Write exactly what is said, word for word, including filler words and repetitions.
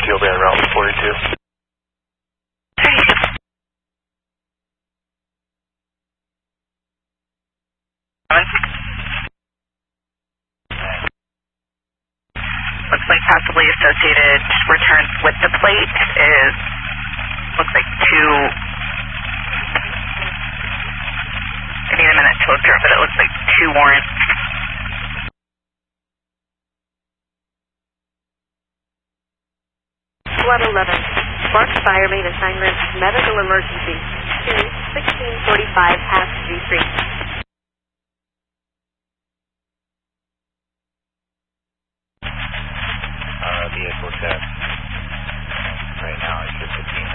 forty-two will be on route forty-two. Looks like possibly associated returns with the plate is, looks like two, I need a minute to look through it, but it looks like two warrants. Flood eleven, Sparks Fire Main Assignment, Medical Emergency, two sixteen forty-five past G three.